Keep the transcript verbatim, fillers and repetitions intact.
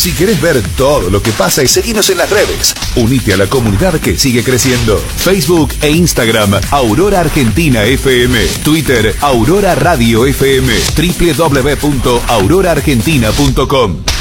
Si querés ver todo lo que pasa y seguinos en las redes, unite a la comunidad que sigue creciendo. Facebook e Instagram, Aurora Argentina F M. Twitter, Aurora Radio F M. doble u doble u doble u punto aurora argentina punto com.